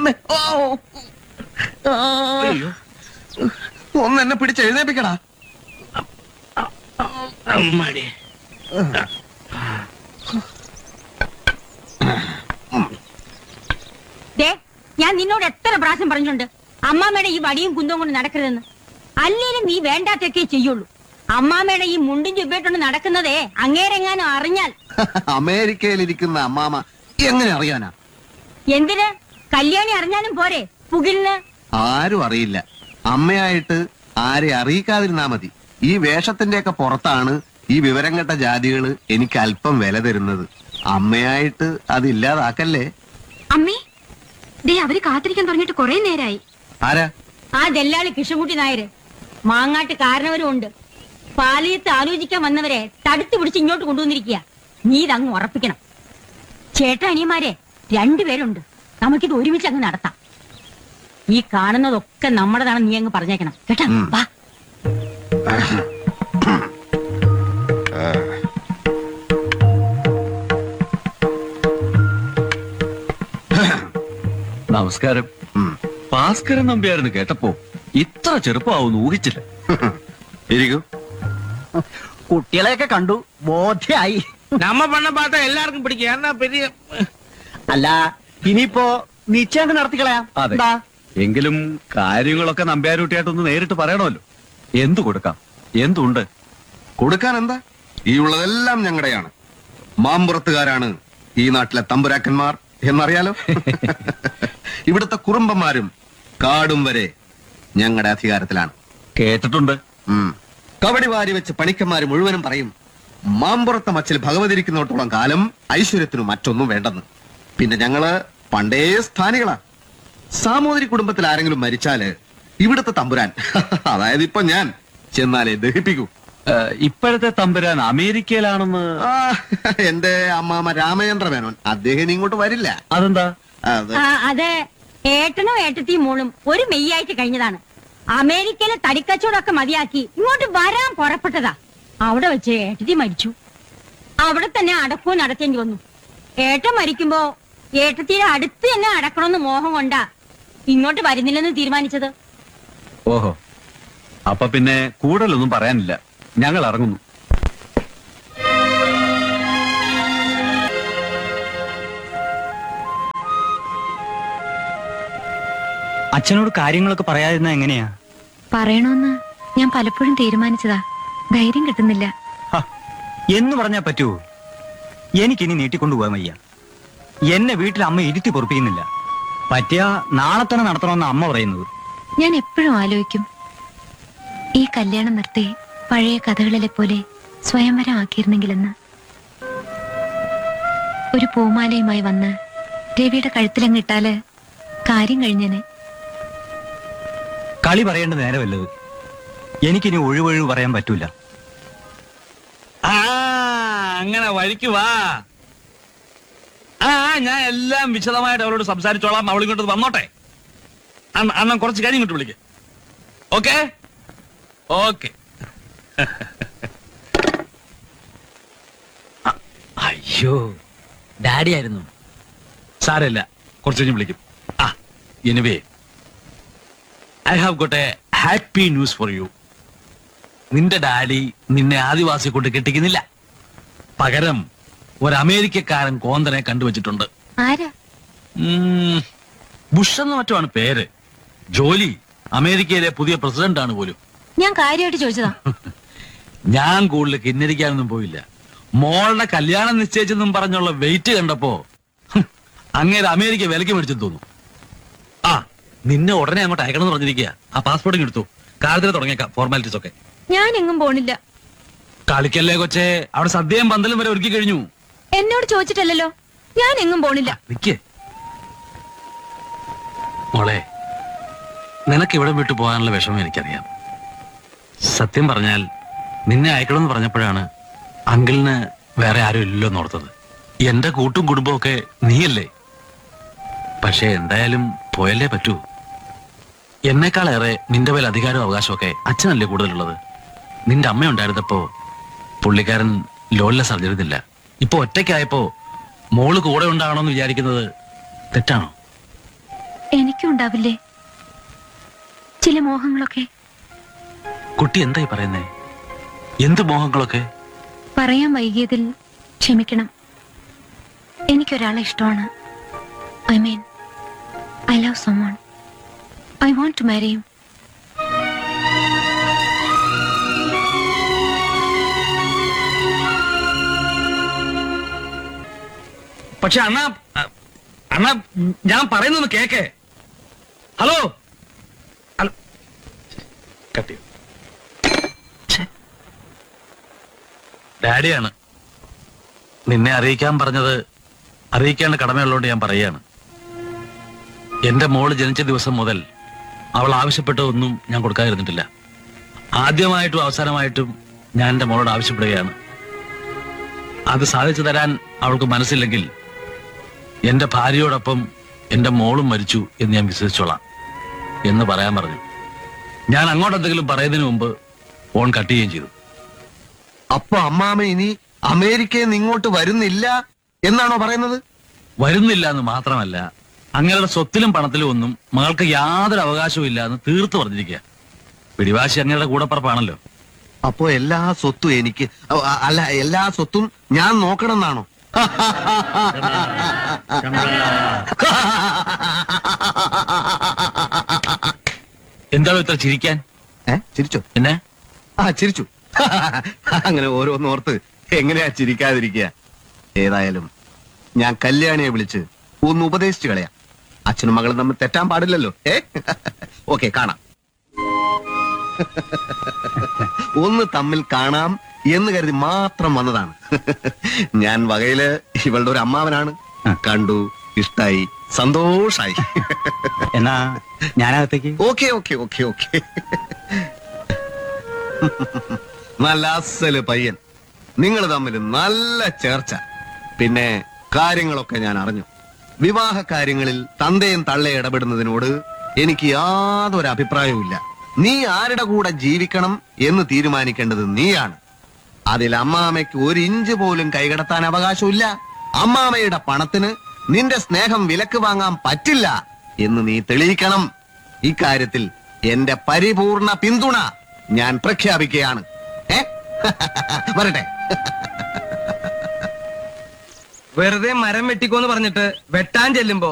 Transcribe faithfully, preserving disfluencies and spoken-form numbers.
അമ്മേ ഓ ഒന്ന് എന്നെ പിടിച്ച് എഴുന്നേപ്പിക്കടാ. ഞാൻ നിന്നോട് എത്ര പ്രാവശ്യം പറഞ്ഞിട്ടുണ്ട് അമ്മാമ്മയുടെ ഈ വടിയും കുന്തവും കൊണ്ട് നടക്കരുതെന്ന്. അല്ലേലും നീ വേണ്ടാത്തൊക്കെ ചെയ്യുള്ളൂ. അമ്മാമ്മയുടെ ഈ മുണ്ടും ചുബേട്ടൊണ്ട് നടക്കുന്നതേ അങ്ങേരെങ്ങാനും അറിഞ്ഞാൽ. അമേരിക്കയിലിരിക്കുന്ന അമ്മാമ്മ എങ്ങനെ അറിയാനാ? എന്തിന്? കല്യാണി അറിഞ്ഞാലും പോരെ പുകിലിന്? ആരും അറിയില്ല. അമ്മയായിട്ട് ആരെ അറിയിക്കാതിരുന്നാ മതി. ഈ വേഷത്തിന്റെ ഒക്കെ പുറത്താണ് ഈ വിവരം കെട്ട ജാതികള് എനിക്ക് അല്പം വില തരുന്നത്. അമ്മയായിട്ട് അതില്ലാതാക്കല്ലേ. അമ്മേ ദേ അവര് കാത്തിരിക്കാൻ തുടങ്ങിയിട്ട് കുറെ നേരായി. ആരാ? ആ ദല്ലാളി കൃഷ്ണൻകുട്ടി നായര്. മാങ്ങാട്ട് കാരണവരും ഉണ്ട്. പാലിയത്ത് ആലോചിക്കാൻ വന്നവരെ തടുത്തു പിടിച്ച് ഇങ്ങോട്ട് കൊണ്ടുവന്നിരിക്കുക. നീ ഇതങ്ങ് ഉറപ്പിക്കണം. ചേട്ട അനിയന്മാരെ രണ്ടുപേരുണ്ട്. നമുക്കിത് ഒരുമിച്ച് അങ്ങ് നടത്താം. ഈ കാണുന്നതൊക്കെ നമ്മുടെതാണെന്ന് നീ അങ്ങ് പറഞ്ഞേക്കണം കേട്ടാ. വാ. നമസ്കാരം. ഭാസ്കരൻ നമ്പ്യാരെന്ന് കേട്ടപ്പോ ഇത്ര ചെറുപ്പമാവുന്നു ഊഹിച്ചില്ല. ഇരിക്കൂ. കുട്ടികളെയൊക്കെ കണ്ടു, ബോധ്യായി. നമ്മ പണ്ണ പാത്ത എല്ലാവർക്കും പിടിക്കുക. എന്നാ പെരിയ അല്ല ഇനിയിപ്പോ നിശ്ചയം നടത്തിക്കളയാം. അതെ, എങ്കിലും കാര്യങ്ങളൊക്കെ നമ്പ്യാരൂട്ടിയായിട്ടൊന്ന് നേരിട്ട് പറയണമല്ലോ. എന്തു കൊടുക്കാം? എന്തുണ്ട് കൊടുക്കാൻ? എന്താ, ഈ ഉള്ളതെല്ലാം ഞങ്ങളുടെയാണ്. മാമ്പുറത്തുകാരാണ് ഈ നാട്ടിലെ തമ്പുരാക്കന്മാർ എന്നറിയാലോ. ഇവിടുത്തെ കുറുമ്പന്മാരും കാടും വരെ ഞങ്ങളുടെ അധികാരത്തിലാണ്. കേട്ടിട്ടുണ്ട്. കവടി വാരി വെച്ച് പണിക്കന്മാര് മുഴുവനും പറയും മാമ്പുറത്തെ മച്ചിൽ ഭഗവതിരിക്കുന്നിടത്തോളം കാലം ഐശ്വര്യത്തിനു മറ്റൊന്നും വേണ്ടെന്ന്. പിന്നെ ഞങ്ങള് പണ്ടേ സ്ഥാനികളാ. സാമൂതിരി കുടുംബത്തിൽ ആരെങ്കിലും മരിച്ചാല് ഇവിടുത്തെ തമ്പുരാൻ, അതായത് ഇപ്പൊ ഞാൻ ചെന്നാലേ ദഹിപ്പിക്കൂ. ഇപ്പോഴത്തെ തമ്പുരാൻ അമേരിക്കയിലാണെന്ന് എന്റെ അമ്മാമ രാമചന്ദ്ര മേനോൻ, അദ്ദേഹം ഇങ്ങോട്ട് വരില്ല. അതെന്താ? അത് ഏട്ടനും ഏട്ടത്തിയും മോളും ഒരു മെയ്യായിട്ട് കഴിഞ്ഞതാണ്. അമേരിക്കയിലെ തടിക്കച്ചവടമൊക്കെ മതിയാക്കി ഇങ്ങോട്ട് വരാൻ പുറപ്പെട്ടതാ. അവിടെ വെച്ച് ഏട്ടത്തി മരിച്ചു. അവിടെ തന്നെ അടക്കവും നടത്തേണ്ടി വന്നു. ഏട്ടൻ മരിക്കുമ്പോ ഏട്ടത്തിയുടെ അടുത്ത് തന്നെ അടക്കണമെന്ന് മോഹം കൊണ്ടാ ഇങ്ങോട്ട് വരുന്നില്ലെന്ന് തീരുമാനിച്ചത്. ഓഹോ, അപ്പൊ പിന്നെ കൂടുതലൊന്നും പറയാനില്ല. ഞങ്ങൾ ഇറങ്ങുന്നു. അച്ഛനോട് കാര്യങ്ങളൊക്കെ പറയാതിരുന്ന എങ്ങനെയാ? പറയണോന്ന് ഞാൻ പലപ്പോഴും തീരുമാനിച്ചതാ. ധൈര്യം കിട്ടുന്നില്ല. എന്ന് പറഞ്ഞാ പറ്റുമോ? എനിക്കിനി നീട്ടിക്കൊണ്ടുപോകാൻ വയ്യ. എന്നെ വീട്ടിൽ അമ്മ ഇരുത്തി പൊറപ്പിക്കുന്നില്ല. പറ്റിയ നാളെ തന്നെ നടത്തണമെന്ന് അമ്മ പറയുന്നത്. ഞാൻ എപ്പോഴും ആലോചിക്കും, ഈ കല്യാണം നിർത്തി പഴയ കഥകളിലെ പോലെ സ്വയംവരം ആക്കിയിരുന്നെങ്കിലെന്ന്. ഒരു പൂമാലയുമായി വന്ന് രവിയുടെ കഴുത്തിലങ്ങിട്ടാല് കാര്യം കഴിഞ്ഞേനെ. കളി പറയേണ്ട നേരമല്ലത്. എനിക്കിനി ഒഴിവൊഴിവ് പറയാൻ പറ്റൂല. ആ അങ്ങനെ വഴിക്ക് വാ. ആ ഞാൻ എല്ലാം വിശദമായിട്ട് അവളോട് സംസാരിച്ചോളാം. അവളിങ്ങോട്ട് വന്നോട്ടെ. അണ്ണൻ കുറച്ച് കാര്യം ഇങ്ങോട്ട് വിളിക്ക. Okay okay. അയ്യോ, ഡാഡി ആയിരുന്നു. സാരമില്ല, കുറച്ച് കഴിഞ്ഞ് വിളിക്കും. ആ anyway, I have got A happy news for you. നിന്റെ ഡാഡി നിന്നെ ആദിവാസി കൊണ്ട് കെട്ടിക്കുന്നില്ല. പകരം ഒരു അമേരിക്കക്കാരൻ കോന്തനെ കണ്ടുവച്ചിട്ടുണ്ട്. ആരാ? ബുഷ് എന്ന് മറ്റുമാണ് പേര്. ജോലി അമേരിക്കയിലെ പുതിയ പ്രസിഡന്റ് ആണ് പോലും. ഞാൻ കാര്യമായിട്ട് ചോദിച്ചതാ. ഞാൻ കൂടുതൽ കിന്നരിക്കാനൊന്നും പോയില്ല. മോളുടെ കല്യാണം നിശ്ചയിച്ചെന്നും പറഞ്ഞുള്ള വെയിറ്റ് കണ്ടപ്പോ അങ്ങേര് അമേരിക്ക വിലക്ക് മേടിച്ചെന്ന് തോന്നുന്നു. ആ നിന്നെ ഉടനെ അങ്ങോട്ട് അയക്കണം പറഞ്ഞിരിക്കുക. ആ പാസ്പോർട്ടിങ് എടുത്തു. കാര്യത്തിൽ തുടങ്ങിയേക്കാം ഫോർമാലിറ്റീസ് ഒക്കെ. ഞാൻ എങ്ങും പോണില്ല. കളിക്കല്ലേ കൊച്ചേ, അവിടെ സദ്യയും പന്തലും വരെ ഒരുക്കി കഴിഞ്ഞു. എന്നോട് ചോദിച്ചിട്ടല്ലോ. ഞാൻ എങ്ങും പോണില്ല. നിക്ക് മോളെ, നിനക്ക് ഇവിടെ വിട്ടു പോകാനുള്ള വിഷമം എനിക്കറിയാം. സത്യം പറഞ്ഞാൽ നിന്നെ അയക്കണമെന്ന് പറഞ്ഞപ്പോഴാണ് അങ്കിളിന് വേറെ ആരും ഇല്ലല്ലോ എന്നോർത്തത്. എന്റെ കൂട്ടും കുടുംബവും ഒക്കെ നീയല്ലേ. പക്ഷെ എന്തായാലും പോയല്ലേ പറ്റൂ. എന്നെക്കാളേറെ നിന്റെ മേൽ അധികാരവും അവകാശമൊക്കെ അച്ഛനല്ലേ കൂടുതലുള്ളത്. നിന്റെ അമ്മ ഉണ്ടായിരുന്നപ്പോ പുള്ളിക്കാരൻ ലോണിലെ സർജറി ഇല്ല. ഇപ്പൊ ഒറ്റയ്ക്കായപ്പോ മോള് കൂടെ ഉണ്ടാകണമെന്ന് വിചാരിക്കുന്നത് തെറ്റാണോ? എനിക്കും ഉണ്ടാവില്ലേ ചില മോഹങ്ങളൊക്കെ? കുട്ടി എന്തായി പറയുന്നേ? എന്ത് മോഹങ്ങളൊക്കെ? പറയാൻ വൈകിയതിൽ ക്ഷമിക്കണം. എനിക്കൊരാളെ ഇഷ്ടമാണ്. I mean I love someone. I want to marry him. പക്ഷെ അണ്ണാ അണ്ണാ ഞാൻ പറയുന്നൊന്ന് കേക്കേ. ഹലോ ഹലോ കട്ടി ഡാഡിയാണ് നിന്നെ അറിയിക്കാൻ പറഞ്ഞത്. അറിയിക്കേണ്ട കടമയുള്ളതുകൊണ്ട് ഞാൻ പറയുകയാണ്. എന്റെ മോള് ജനിച്ച ദിവസം മുതൽ അവൾ ആവശ്യപ്പെട്ടതൊന്നും ഞാൻ കൊടുക്കാതിരുന്നിട്ടില്ല. ആദ്യമായിട്ടും അവസാനമായിട്ടും ഞാൻ എന്റെ മോളോട് ആവശ്യപ്പെടുകയാണ്. അത് സാധിച്ചു തരാൻ അവൾക്ക് മനസ്സില്ലെങ്കിൽ എന്റെ ഭാര്യയോടൊപ്പം എന്റെ മോളും മരിച്ചു എന്ന് ഞാൻ വിശ്വസിച്ചോളാം എന്ന് പറയാൻ പറഞ്ഞു. ഞാൻ അങ്ങോട്ട് എന്തെങ്കിലും പറയുന്നതിന് മുമ്പ് ഫോൺ കട്ട് ചെയ്യുകയും ചെയ്തു. അപ്പൊ അമ്മാമ ഇനി അമേരിക്കയിൽ നിന്ന് ഇങ്ങോട്ട് വരുന്നില്ല എന്നാണോ പറയുന്നത്? വരുന്നില്ല എന്ന് മാത്രമല്ല, അങ്ങയുടെ സ്വത്തിലും പണത്തിലും ഒന്നും മകൾക്ക് യാതൊരു അവകാശവും ഇല്ല എന്ന് തീർത്തു പറഞ്ഞിരിക്കുക. പിടിവാശി അങ്ങയുടെ കൂടപ്പറപ്പാണല്ലോ. അപ്പോ എല്ലാ സ്വത്തും എനിക്ക് അ- അ- അല്ല എല്ലാ സ്വത്തും ഞാൻ നോക്കണം എന്നാണോ? എന്താണോ ഇത്ര ചിരിക്കാൻ? ഏ ചിരിച്ചോ? എന്നെ ആ ചിരിച്ചു. അങ്ങനെ ഓരോന്നോർത്ത് എങ്ങനെയാ ചിരിക്കാതിരിക്കുക? ഏതായാലും ഞാൻ കല്യാണിയെ വിളിച്ച് ഒന്ന് ഉപദേശിച്ചു കളയാം. അച്ഛനും മകളും തമ്മിൽ തെറ്റാൻ പാടില്ലല്ലോ. ഏ ഓക്കെ, കാണാം. ഒന്ന് തമ്മിൽ കാണാം എന്ന് കരുതി മാത്രം വന്നതാണ്. ഞാൻ വകയില് ഇവളുടെ ഒരു അമ്മാവനാണ്. കണ്ടു, ഇഷ്ടായി, സന്തോഷായി. എന്നാ ഞാനകത്തേക്ക്. Okay okay okay okay. നല്ല അസല് പയ്യൻ. നിങ്ങൾ തമ്മിൽ നല്ല ചേർച്ച. പിന്നെ കാര്യങ്ങളൊക്കെ ഞാൻ അറിഞ്ഞു. വിവാഹ കാര്യങ്ങളിൽ തന്തയും തള്ളയും ഇടപെടുന്നതിനോട് എനിക്ക് യാതൊരു അഭിപ്രായവും ഇല്ല. നീ ആരുടെ കൂടെ ജീവിക്കണം എന്ന് തീരുമാനിക്കേണ്ടത് നീയാണ്. അതിൽ അമ്മാമയ്ക്ക് ഒരു ഇഞ്ച് പോലും കൈകടത്താൻ അവകാശമില്ല. അമ്മാമയുടെ പണത്തിന് നിന്റെ സ്നേഹം വിലക്ക് വാങ്ങാൻ പറ്റില്ല എന്ന് നീ തെളിയിക്കണം. ഇക്കാര്യത്തിൽ എന്റെ പരിപൂർണ പിന്തുണ ഞാൻ പ്രഖ്യാപിക്കുകയാണ്. ഏ വരട്ടെ. വെറുതെ മരം വെട്ടിക്കോന്ന് പറഞ്ഞിട്ട് വെട്ടാൻ ചെല്ലുമ്പോ